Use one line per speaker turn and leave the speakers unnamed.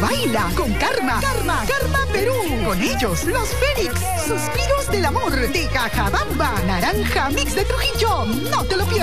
baila con Karma. Karma Perú. Con ellos, los Fénix. Suspiros del amor de Cajabamba. Naranja Mix de Trujillo. No te lo pierdas.